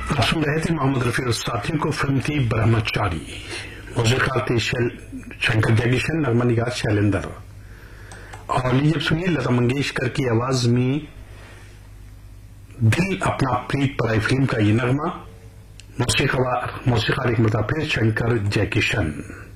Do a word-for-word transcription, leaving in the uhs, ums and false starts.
आप सुन रहे थे मोहम्मद रफी और साथियों को। फिल्म थी ब्रह्मचारी। मौजूदकार थे शंकर जयकिशन, नगमा निगार शैलेंद्र। और लीजिए सुनिए लता मंगेशकर की आवाज में दिल अपना प्रीत पराई फिल्म का ये नगमा। मौसीकार एक मरतबा फिर शंकर जयकिशन।